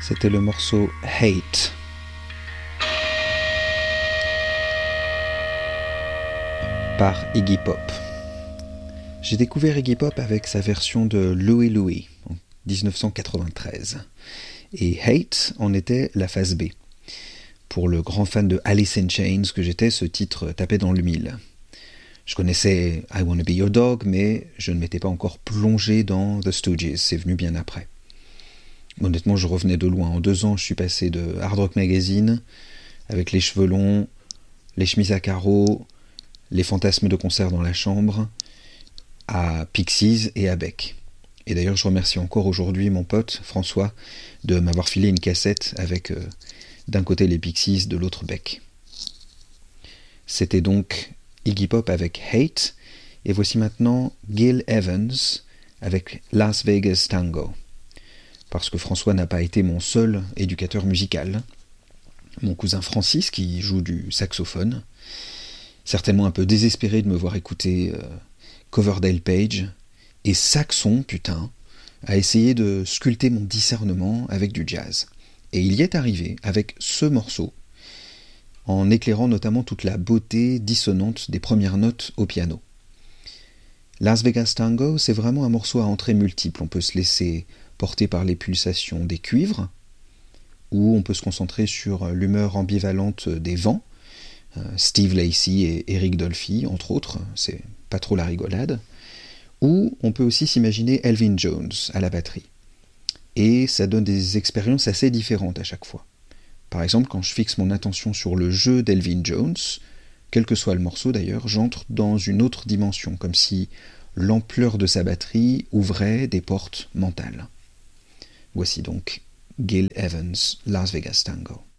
C'était le morceau Hate. Par Iggy Pop. J'ai découvert Iggy Pop avec sa version de Louie Louie en 1993. Et Hate en était la phase B. Pour le grand fan de Alice in Chains que j'étais, ce titre tapait dans le mille. Je connaissais I Wanna Be Your Dog, mais je ne m'étais pas encore plongé dans The Stooges, c'est venu bien après. Honnêtement, je revenais de loin. En 2 ans, je suis passé de Hard Rock Magazine, avec les cheveux longs, les chemises à carreaux, les fantasmes de concert dans la chambre, à Pixies et à Beck. Et d'ailleurs, je remercie encore aujourd'hui mon pote, François, de m'avoir filé une cassette avec d'un côté les Pixies, de l'autre Beck. C'était donc Iggy Pop avec Hate, et voici maintenant Gil Evans avec Las Vegas Tango. Parce que François n'a pas été mon seul éducateur musical. Mon cousin Francis, qui joue du saxophone, certainement un peu désespéré de me voir écouter Coverdale Page, et Saxon, putain, a essayé de sculpter mon discernement avec du jazz. Et il y est arrivé avec ce morceau, en éclairant notamment toute la beauté dissonante des premières notes au piano. Las Vegas Tango, c'est vraiment un morceau à entrées multiples. On peut se laisser porter par les pulsations des cuivres, ou on peut se concentrer sur l'humeur ambivalente des vents, Steve Lacy et Eric Dolphy, entre autres, c'est pas trop la rigolade, ou on peut aussi s'imaginer Elvin Jones à la batterie. Et ça donne des expériences assez différentes à chaque fois. Par exemple, quand je fixe mon attention sur le jeu d'Elvin Jones, quel que soit le morceau d'ailleurs, j'entre dans une autre dimension, comme si l'ampleur de sa batterie ouvrait des portes mentales. Voici donc Gil Evans, Las Vegas Tango.